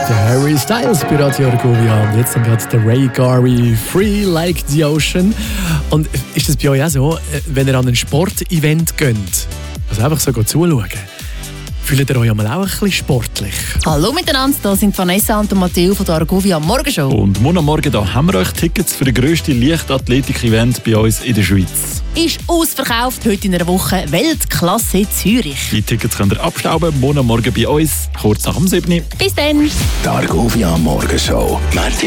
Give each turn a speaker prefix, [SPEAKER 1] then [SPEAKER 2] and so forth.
[SPEAKER 1] Der Harry Styles bei Radio Argovia. Und jetzt haben wir den Ray Garvey, Free Like the Ocean. Und ist das bei euch auch so, wenn ihr an ein Sportevent geht, also einfach so zuschauen, fühlt ihr euch auch ein bisschen sportlich?
[SPEAKER 2] Hallo miteinander, hier sind Vanessa und Matteo von der Argovia Morgenshow.
[SPEAKER 3] Und morgen Morgen da haben wir euch Tickets für das grösste Leichtathletik-Event bei uns in der Schweiz.
[SPEAKER 2] Ist ausverkauft, heute in einer Woche Weltklasse Zürich.
[SPEAKER 3] Die Tickets könnt ihr abstauben, morgen Morgen bei uns, kurz nach dem 7.
[SPEAKER 2] Bis dann!
[SPEAKER 4] Die Argovia Morgenshow, Montag